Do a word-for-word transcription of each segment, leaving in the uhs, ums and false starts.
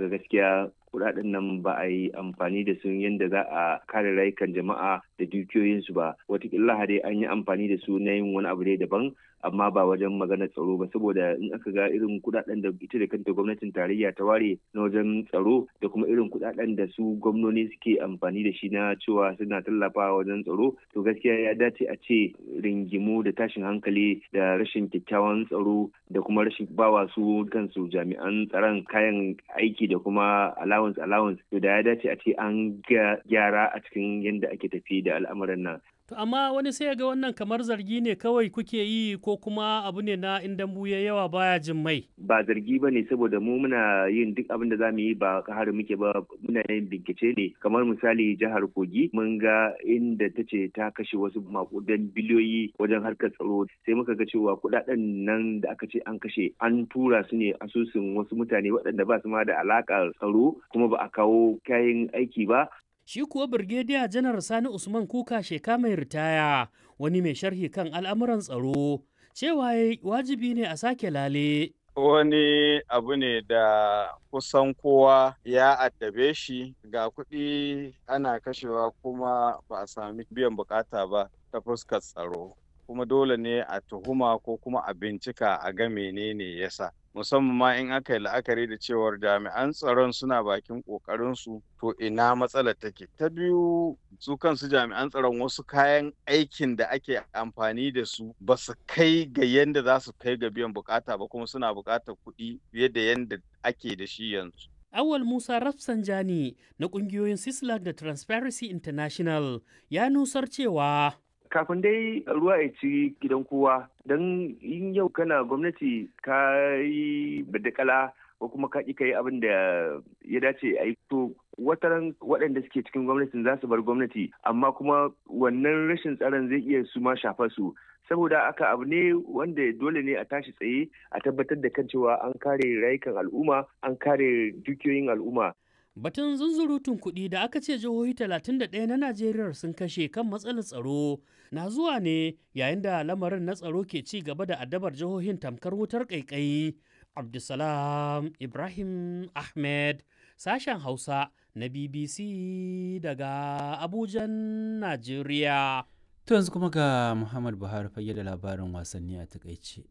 ga gaskiya kuɗaɗen nan ba a yi amfani da su yadda za a kare rayukan jama'a da dukiyoyinsu ba. Wataƙila dai an yi amfani da su na yin wani abu ne daban, amma ba wajen maganar tsaro ba, saboda in aka ga irin kuɗaɗen da ita da kanta gwamnatin tarayya ta ware na wajen tsaro da kuma irin kuɗaɗen da su gwamnoni suke amfani da shi na cewa suna tallafawa wajen tsaro, to gaskiya ya dace a ce ringimu da tashin hankali da rashin kyakkyawan tsaro da kuma rashin bawa su kansu jami'an tsaron kayan aiki da kuma allowance allowance to da ya dace a ce an gyara a cikin yadda ake tafi da al'amuran nan. To amma wani sai ga wannan kamar zargi ne kawai kuke yi ko kuma abu ne na in dambu ya yawa baya jin mai? Ba zargi ba ne, saboda mu muna yin duk abin da za mu yi ba kahar muke ba, muna yin bincike ne. Kamar misali jihar Kogi mun ga inda ta ce ta kashe wasu makudan biliyoyi wajen harkar tsaro, sai muka ga cewa kuɗaɗen nan da aka ce an kashe an tura su ne asusun wasu mutane waɗanda ba su ma da alaƙar tsaro, kuma ba a kawo kayan aiki ba. Shi kuwa Birgediya Janar Sani Usman Kuka Sheka mai ritaya, wani mai sharhi kan al'amuran tsaro, cewa wajibi ne a sake lale. Wani abu ne da kusan kowa ya addabe shi, ga kuɗi ana kashewa kuma ba a sami biyan bukata ba ta fuskar tsaro. Kuma dole ne a tuhuma ko kuma a bincika a ga menene yasa. Musamman ma in aka yi la'akari da cewar jami'an tsaron suna bakin ƙoƙarinsu, to ina matsalar take. Ta biyu, su kansu jami'an tsaron wasu kayan aikin da ake amfani da su ba su kai ga yadda za su kai ga biyan bukata ba, kuma suna bukatar kuɗi fiye da yadda ake da shi yanzu. Awal Musa Rafsanjani na ƙungiyoyin Sislak da Transparency International ya nusar cewa kafin dai ruwa ya ci gidan kowa, don yin yau kana gwamnati ka yi badakala ko kuma ka ƙi ka yi abin da ya dace a yi, to wataran waɗanda suke cikin gwamnatin za su bar gwamnati, amma kuma wannan rashin tsaron zai iya su ma shafa su. Saboda aka abu ne wanda dole ne a tashi tsaye a tabbatar da kan cewa an kare rayukan al'umma, an kare dukiyoyin al'umma. Batun zunzurutun kuɗi da aka ce jihohi talatin da ɗaya na Najeriya sun kashe kan matsalar tsaro na zuwa ne yayin da lamarin na tsaro ke ci gaba da addabar jihohin tamkar wutar ƙaiƙayi. Abdulsalam Ibrahim Ahmed, sashen Hausa na B B C daga Abujan, Najeriya. To yanzu kuma ga Muhammad Buhari fage da labarin wasanni a takaice.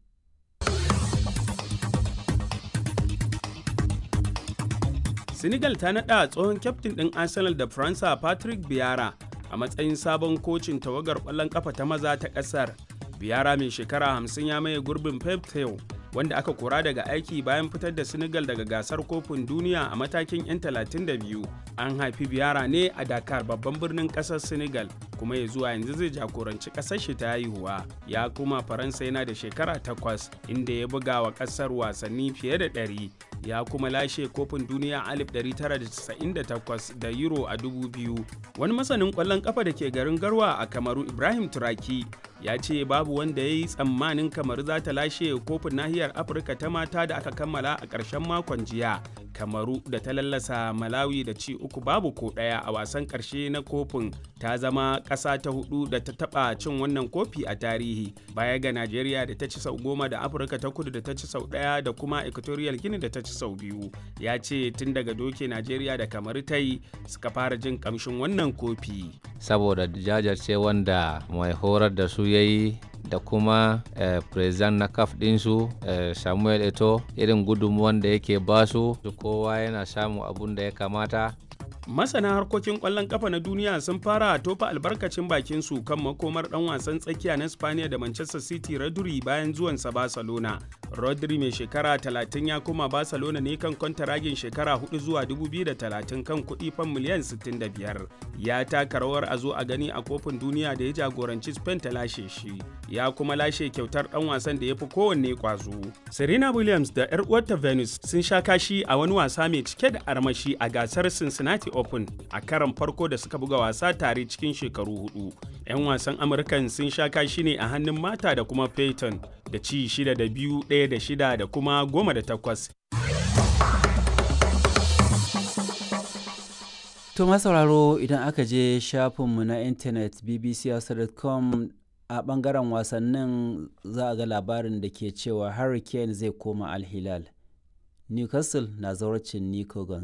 Senegal ta naɗa tsohon kyaftin ɗin Arsenal da Faransa Patrick Vieira a matsayin sabon kocin tawagar ƙwallon ƙafa ta maza ta ƙasar. Vieira mai shekara hamsin ya maye gurbin Pep Thiaw, wanda aka kora daga aiki bayan fitar da Senegal daga gasar kofin duniya a matakin 'yan talatin da biyu. An haifi Vieira ne a Dakar, babban birnin ƙasar Senegal, kuma ya zuwa yanzu zai jagoranci ƙasar shi ta haihuwa. Ya kuma Faransa yana da shekara takwas, inda ya buga wa ƙasar wasanni fiye da ɗari. Ya kuma lashe kofin duniya alif ɗari tara da casa'in da takwas da Euro a dubu biyu. Wani masanin ƙwallon ƙafa da ke garin Garwa a Kamaru, Ibrahim Turaki, ya ce babu wanda ya yi tsammanin Kamaru za ta lashe kofin nahiyar Afirka ta mata da aka kammala a ƙarshen makon jiya. Kamaru da ta lallasa Malawi da ci uku babu ko ɗaya a wasan ƙarshe na kofin, ta zama ƙasa ta hudu da ta taɓa cin wannan kofi a tarihi, baya ga Najeriya da ta ci sau goma da Afirka ta kudu da ta ci sau ɗaya da kuma Equatorial Guinea da ta ci sau biyu. Ya ce tun daga doke Najeriya da Kamaru ta yi suka fara jin ƙamshin wannan kofi. Saboda jajirce wanda mai horar da su ya yi da kuma eh, president na kaf ɗinsu eh, Samuel Eto'o, irin gudunmuwan da yake basu, kowa yana samun abun da ya kamata. Masana harkokin ƙwallon ƙafa na duniya sun fara tofa albarkacin bakin su kan makomar ɗan wasan tsakiya na Spaniya da Manchester City Rodri bayan zuwansa Barcelona. Rodri mai shekara talatin ya koma Barcelona ne kan kwantaragin shekara hudu zuwa dubu biyu da talatin kan kuɗi fan miliyan sittin da biyar. Ya taka rawar a zo a gani a kofin duniya da ya jagoranci Spain ta lashe shi. Ya kuma lashe kyautar ɗan wasan da ya fi kowanne ƙwazo. Serena Williams da 'yar uwarta Venus sun sha kashi a wani wasa mai cike da armashi a gasar Cincinnati Open a karon farko da suka buga wasa tare cikin shekaru hudu. 'Yan wasan Amurkan sun sha kashi ne a hannun mata da kuma Peyton da ci shida da biyu, ɗaya da shida da kuma goma da takwas. To masauraro, idan aka je shafinmu na intanet b b c hausa dot com a ɓangaren wasannin za a ga labarin da ke cewa Harry Kane zai koma Al Hilal. Newcastle na zawarcin Nico Gonzalez.